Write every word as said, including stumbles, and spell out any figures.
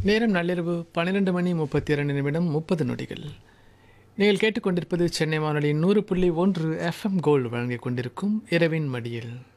நேரம் நள்ளிரவு பன்னிரண்டு மணி முப்பத்தி இரண்டு நிமிடம் முப்பது நொடிகள். நீங்கள் கேட்டுக்கொண்டிருப்பது சென்னை வானொலியின் நூறு புள்ளி ஒன்று எஃப்எம் கோல்டு வழங்கிக் கொண்டிருக்கும் இரவின் மடியில்.